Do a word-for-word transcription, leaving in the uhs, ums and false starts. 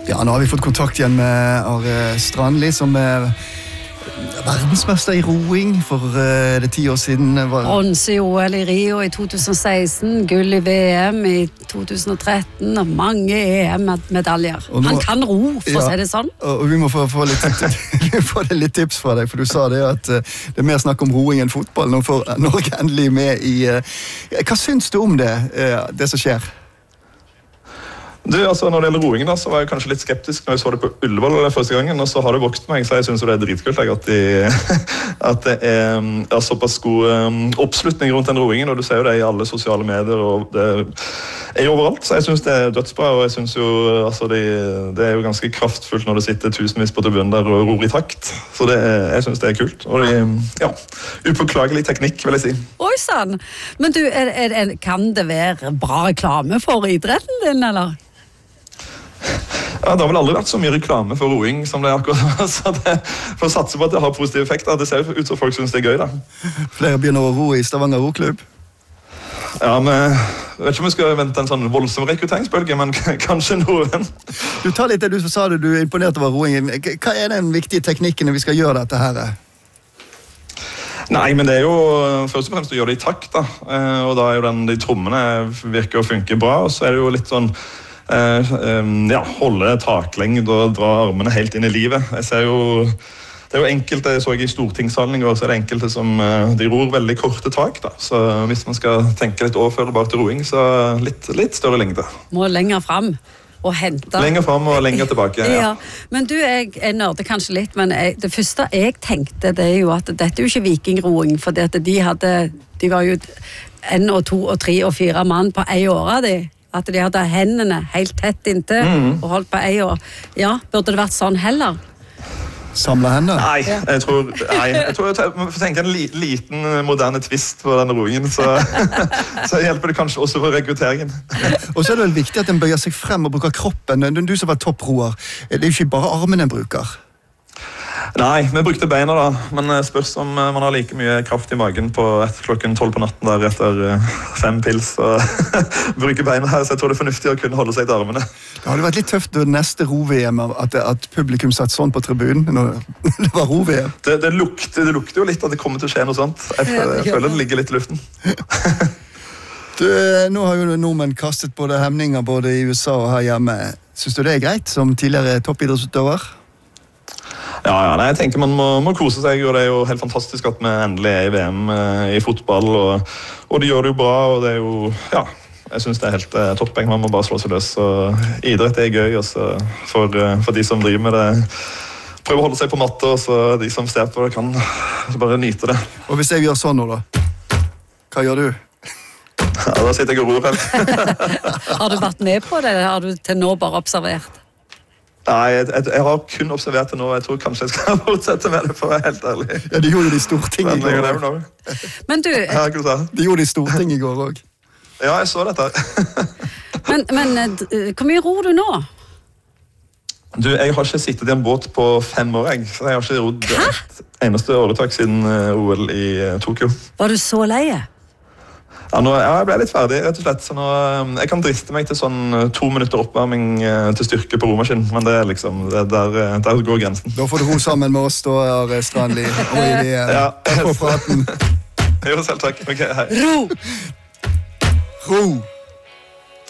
Ja, nå har vi fått kontakt igjen med Are Strandli, som er verdensmester i roing for uh, det ti år siden. Bronse i O L i Rio i to tusen og seksten, gull i V M i to tusen og tretten, og mange E M-medaljer. Han kan ro, for ja, å si det sånn. Og vi må få, få, litt, få litt tips fra deg, for du sa det at uh, det er mer snakk om roing enn fotball. Nå får Norge endelig med i... Uh, hva syns du om det, uh, det som skjer? Du, altså Når det gjelder roingen, da, så var jeg kanskje litt skeptisk når jeg så det på Ullevål første gangen, og så har det vokst meg, så jeg synes det er dritkult jeg, at, de, at det er, er såpass god um, oppslutning rundt den roingen, og du ser jo det i alle sosiale medier, og det er jo overalt, så jeg synes det er dødsbra, og jeg synes jo altså, de, det er jo ganske kraftfullt når det sitter tusenvis på tribunen der og ror i takt, så det er, jeg synes det er kult, og de, ja, upåklagelig teknikk, vil jeg si. Oi sann, men du, er, er, er, kan det være bra reklame for idretten din, eller? Ja, det har vel aldri vært så mye reklame for roing som det er akkurat, så det, for å satse på at det har positive effekter. Det ser ut som folk synes det er gøy, da. Flere begynner å ro i Stavanger roklubb? Ja, men jeg vet ikke om vi skal vente en sånn voldsom rekrutteringsbølge, men kanskje noen. Du tar litt det du sa, du er imponert over roingen. Hva er den viktige teknikken når vi skal gjøre dette her? Nei, men det er jo først og fremst å gjøre det i takt, da. Og da er jo den, de trommene virker å funke bra, og så er det jo litt sånn Uh, um, ja, holde taklengd og dra armene helt inn i livet. Jeg ser jo, det er jo enkelte, jeg så jeg i stortingssalen i går, så er det enkelte som uh, de ror veldig korte tak, da. Så hvis man skal tenke litt overførbart til roing, så litt, litt større lengde. Må lenger frem og hente. Lenger frem og lenger tilbake, ja. Ja. Men du, jeg, jeg nørder kanskje litt, men jeg, det første jeg tenkte, det er jo at dette er jo ikke vikingroing, for de hadde, de var jo en og to og tre og fire mann på ei åra, de. At de hadde hendene helt tett inntil mm. og holdt på ei år. Ja, burde det vært sånn heller? Samle hender? Nei, jeg tror, nei, jeg tror jeg må tenke en li, liten moderne twist på denne roingen, så, så hjelper det kanskje også for rekrutteringen. Og så er det vel viktig at den bøyer seg frem og bruker kroppen. Du som var topproer, det er jo ikke bare armen en bruker. Nei, vi brukte beina da, men spørs om man har like mye kraft i magen på et klokken tolv på natten der etter fem pils og bruke beina her, så jeg tror det er fornuftig å kunne holde seg til armene. Det hadde vært litt tøft det neste ro-V M at, at publikum satt sånn på tribunen når det var ro-V M. Det, det, lukter, det lukter jo litt at det kommer til å skje noe sånt. Jeg, jeg føler det ligger litt i luften. Du, nå har jo nordmenn kastet både hemninger både i U S A og her hjemme. Synes du det er greit som tidligere toppidrettsutøver? Ja, ja, nei, jeg tenker man må, må kose seg, og det er jo helt fantastisk at vi endelig er i V M eh, i fotball, og, og de gjør det jo bra, og det er jo, ja, jeg synes det er helt eh, topp, man må bare slå seg løs, og idrett er gøy, også for, for de som driver med det, prøve å holde seg på matte, og så de som ser på det kan bare nyte det. Og hvis jeg gjør sånn nå da, hva gjør du? Ja, da sitter jeg og ror helt. Har du vært med på det, eller har du til nå bare observert? Nei, jeg, jeg, jeg har kun observert det nå. Jeg tror kanskje jeg skal fortsette med det, for å være helt ærlig. Ja, de gjorde det i Stortinget i går. Men, men du... Ja, de gjorde det i Stortinget i går også. Ja, jeg så dette. men, men hvor mye ror du nå? Du, jeg har ikke sittet i en båt på fem år, jeg. Så jeg har ikke rodd et eneste åretak siden O L i Tokyo. Var du så leie? Ja, nå, ja, jeg ble litt ferdig, rett og slett. Så nå, jeg kan driste meg til sånn to minutter oppvarming til styrke på romaskinen, men det er liksom, det, der, der går grensen. Da får du ro sammen med oss, da, Are Strandli. Og i de, ja. på praten. Jo, selv takk. Ok, hei. Ro! Ro!